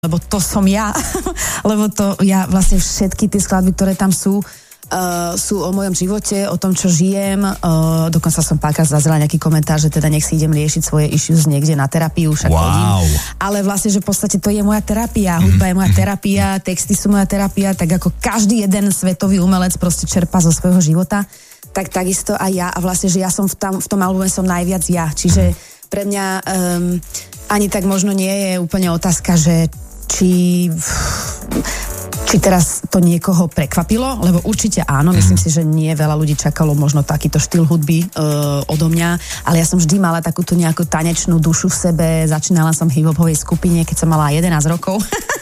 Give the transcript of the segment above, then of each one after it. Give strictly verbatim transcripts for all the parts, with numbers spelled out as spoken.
lebo to som ja, lebo to ja vlastne všetky tie skladby, ktoré tam sú, uh, sú o mojom živote, o tom, čo žijem. Uh, dokonca som párkrát zazrela nejaký komentár, že teda nech si idem riešiť svoje issues niekde na terapiu, však wow. chodím. Ale vlastne, že v podstate to je moja terapia, hudba je moja terapia, texty sú moja terapia, tak ako každý jeden svetový umelec proste čerpá zo svojho života, tak takisto aj ja. A vlastne, že ja som v, tam, v tom albume som najviac ja. Čiže pre mňa um, ani tak možno nie je úplne otázka, že či, či teraz to niekoho prekvapilo, lebo určite áno, myslím si, že nie veľa ľudí čakalo možno takýto štýl hudby uh, odo mňa, ale ja som vždy mala takúto nejakú tanečnú dušu v sebe, začínala som v hip-hopovej skupine, keď som mala jedenásť rokov,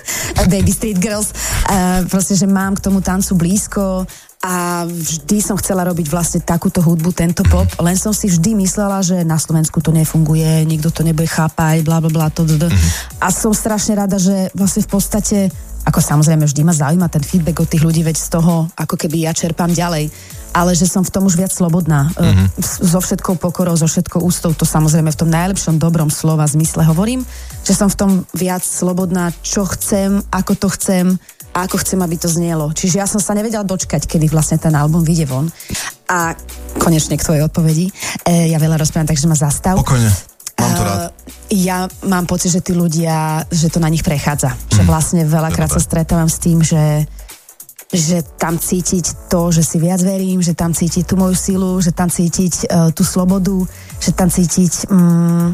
Baby Street Girls, uh, proste, že mám k tomu tancu blízko a vždy som chcela robiť vlastne takúto hudbu, tento pop, len som si vždy myslela, že na Slovensku to nefunguje, nikto to nebude chápať, bla bla bla, to, to, to. A som strašne rada, že vlastne v podstate, ako samozrejme vždy ma zaujíma ten feedback od tých ľudí, veď z toho, ako keby ja čerpám ďalej, ale že som v tom už viac slobodná, mm-hmm. so všetkou pokorou, so všetkou ústou, to samozrejme v tom najlepšom dobrom slova zmysle hovorím, že som v tom viac slobodná, čo chcem, ako to chcem, a ako chcem, aby to znielo. Čiže ja som sa nevedela dočkať, kedy vlastne ten album vyjde von. A konečne k tvojej odpovedi. E, ja veľa rozprávam, takže ma zastav. Pokojne, mám to rád. E, ja mám pocit, že tí ľudia, že to na nich prechádza. Mm. Že vlastne veľakrát sa stretávam s tým, že že tam cítiť to, že si viac verím, že tam cítiť tú moju silu, že tam cítiť uh, tú slobodu, že tam cítiť um,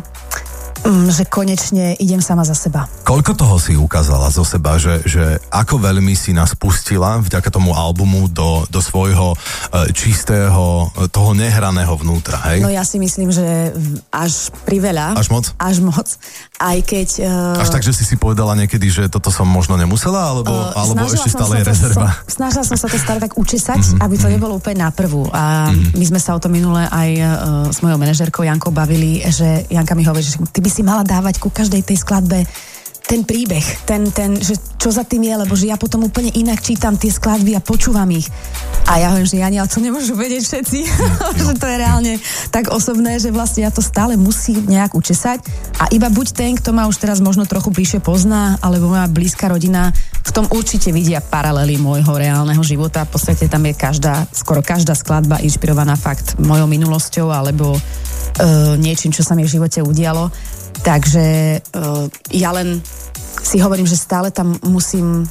Mm, že konečne idem sama za seba. Koľko toho si ukázala zo seba, že, že ako veľmi si nás pustila vďaka tomu albumu do, do svojho e, čistého, toho nehraného vnútra, hej? No ja si myslím, že až priveľa. Až moc? Až moc. Aj keď... Uh, až tak, že si si povedala niekedy, že toto som možno nemusela, alebo, uh, alebo ešte stále je rezerva? Som, snažila som sa to stále tak učesať, mm-hmm. aby to nebolo úplne na prvú. A mm-hmm. my sme sa o tom minule aj uh, s mojou manažérkou Jankou bavili, že Janka mi hovorí, že ty by si mala dávať ku každej tej skladbe ten príbeh, ten, ten, že čo za tým je, lebo že ja potom úplne inak čítam tie skladby a počúvam ich. A ja hovorím, že Jani, ale to nemôžu vedieť všetci, že to je reálne tak osobné, že vlastne ja to stále musím nejak učesať a iba buď ten, kto ma už teraz možno trochu bližšie pozná, alebo moja blízka rodina, v tom určite vidia paralely môjho reálneho života. V podstate tam je každá, skoro každá skladba inšpirovaná fakt mojou minulosťou alebo uh, niečím, čo sa mi v živote udialo. Takže uh, ja len si hovorím, že stále tam musím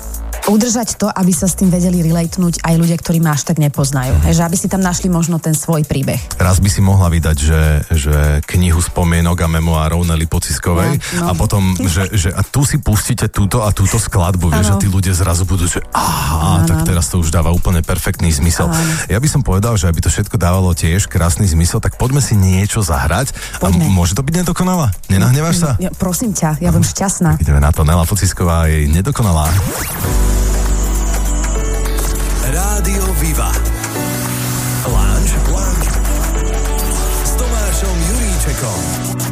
udržať to, aby sa s tým vedeli relatenúť aj ľudia, ktorí ma až tak nepoznajú. Mm. Že aby si tam našli možno ten svoj príbeh. Raz by si mohla vydať, že, že knihu spomienok a memoárov Nelly Pociskovej no, no. a potom, že, že a tu si pustíte túto a túto skladbu, vieš, že tí ľudia zrazu budú, že aha, ano. Tak teraz to už dáva úplne perfektný zmysel. Ano. Ja by som povedal, že aby to všetko dávalo tiež krásny zmysel, tak poďme si niečo zahrať. Poďme. A môže to byť nedokonalá? Nenahneváš sa? Ja, prosím ťa, ja budem šťastná. Ideme na to, Nela Pocisková je nedokonalá. Rádio Viva. Lounge, Lounge s Tomášom Juríčekom.